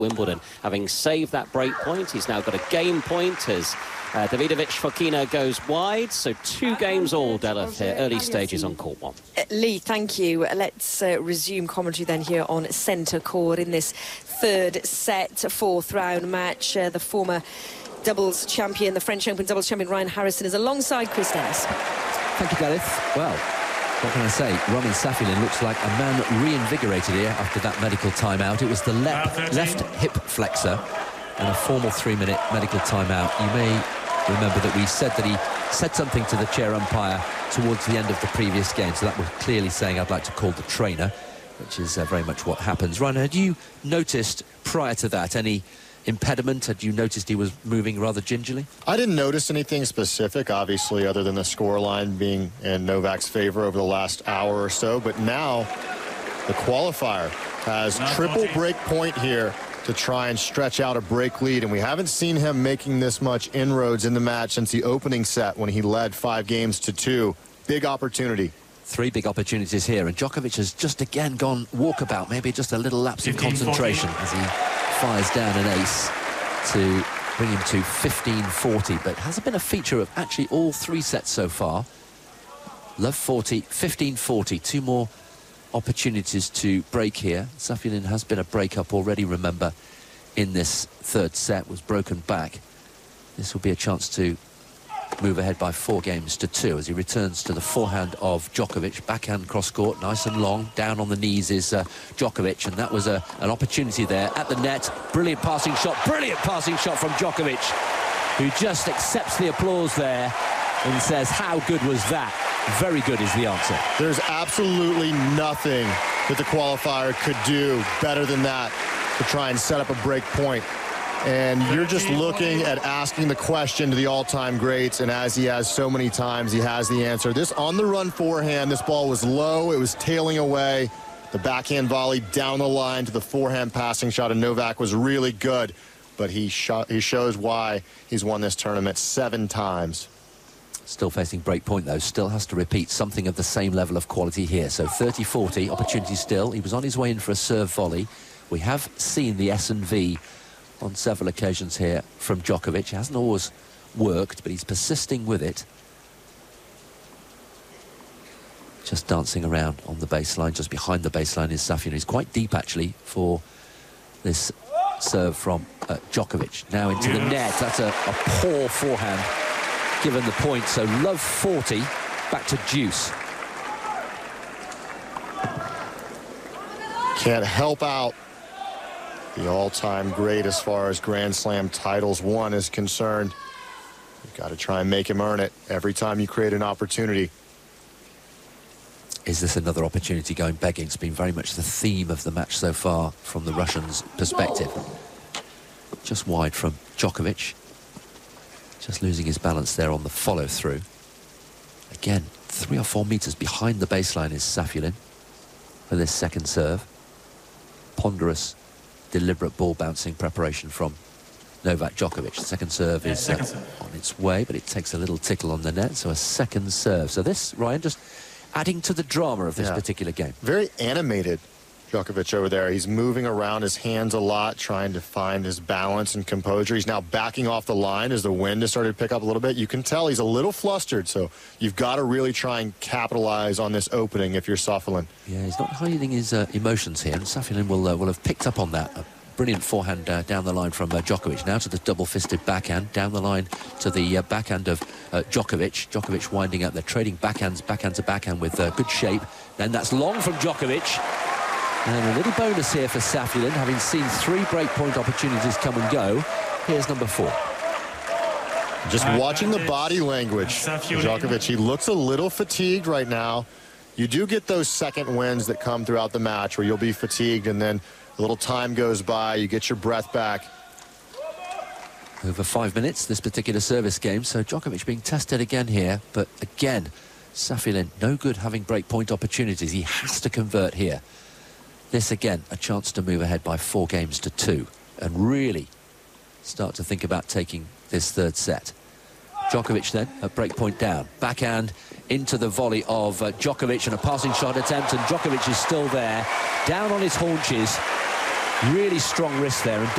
Wimbledon. Having saved that break point, he's now got a game point as Davidovich Fokina goes wide. So 2 games all, Della, here, early stages on court 1. Lee, thank you. Let's resume commentary then here on centre court in this third set, 4th round match. The former doubles champion, the French Open doubles champion Ryan Harrison is alongside Chris Dennis. Thank you, Gareth. Well, what can I say? Roman Safin looks like a man reinvigorated here after that medical timeout. It was the left hip flexor and a formal 3-minute medical timeout. You may remember that we said that he said something to the chair umpire towards the end of the previous game, so that was clearly saying I'd like to call the trainer, which is very much what happens. Ryan, had you noticed prior to that any impediment? Had you noticed he was moving rather gingerly? I didn't notice anything specific, obviously, other than the scoreline being in Novak's favor over the last hour or so. But now the qualifier has triple break point here to try and stretch out a break lead. And we haven't seen him making this much inroads in the match since the opening set when he led 5-2. Big opportunity. 3 big opportunities here. And Djokovic has just again gone walkabout, maybe just a little lapse in concentration as he fires down an ace to bring him to 15-40, but has it been a feature of actually all 3 sets so far? Love 40, 15-40, 2 more opportunities to break here. Safin has been a break-up already, remember, in this 3rd set, was broken back. This will be a chance to move ahead by 4-2 as he returns to the forehand of Djokovic. Backhand cross-court, nice and long. Down on the knees is Djokovic, and that was an opportunity there at the net. Brilliant passing shot from Djokovic, who just accepts the applause there and says, how good was that? Very good is the answer. There's absolutely nothing that the qualifier could do better than that to try and set up a break point. And you're just looking at asking the question to the all-time greats, and as he has so many times, he has the answer. This on-the-run forehand, this ball was low, it was tailing away. The backhand volley down the line to the forehand passing shot, and Novak was really good. But he shows why he's won this tournament 7 times. Still facing break point, though. Still has to repeat something of the same level of quality here. So 30-40, opportunity still. He was on his way in for a serve volley. We have seen the S&V on several occasions here from Djokovic. It hasn't always worked, but he's persisting with it. Just dancing around on the baseline. Just behind the baseline is Safin. He's quite deep, actually, for this serve from Djokovic. Now into the net. That's a poor forehand, given the point. So love 40, back to deuce. Can't help out the all-time great as far as Grand Slam titles won is concerned. You've got to try and make him earn it every time you create an opportunity. Is this another opportunity going begging? It's been very much the theme of the match so far from the Russians' perspective. Just wide from Djokovic. Just losing his balance there on the follow-through. Again, 3 or 4 meters behind the baseline is Safin for this second serve. Ponderous, deliberate ball bouncing preparation from Novak Djokovic. The second serve is on its way, but it takes a little tickle on the net, so a second serve. So this, Ryan, just adding to the drama of this particular game. Very animated, Djokovic over there. He's moving around his hands a lot, trying to find his balance and composure. He's now backing off the line as the wind has started to pick up a little bit. You can tell he's a little flustered, so you've got to really try and capitalize on this opening if you're Safin. Yeah, he's not hiding his emotions here, and Safin will have picked up on that. A brilliant forehand down the line from Djokovic. Now to the double-fisted backhand, down the line to the backhand of Djokovic. Djokovic winding up. They're trading backhand to backhand with good shape. Then that's long from Djokovic. And a little bonus here for Safin, having seen 3 breakpoint opportunities come and go. Here's number 4. Just watching the body language, Djokovic, he looks a little fatigued right now. You do get those second wins that come throughout the match where you'll be fatigued and then a little time goes by, you get your breath back. Over 5 minutes, this particular service game, so Djokovic being tested again here, but again, Safin no good having breakpoint opportunities. He has to convert here. This, again, a chance to move ahead by 4-2 and really start to think about taking this third set. Djokovic then, at breakpoint down. Backhand into the volley of Djokovic and a passing shot attempt, and Djokovic is still there, down on his haunches. Really strong wrist there. And